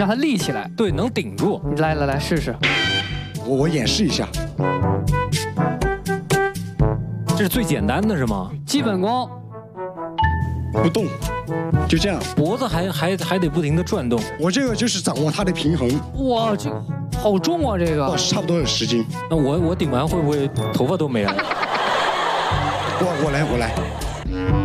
让它立起来。 对，能顶住。 你来试试。 我演示一下。 这是最简单的是吗？ 基本功。 不动，就这样。 脖子还得不停的转动。 我这个就是掌握它的平衡。 哇，这好重啊！这个哦，差不多有10斤。 那我顶完会不会头发都没了？ 我来。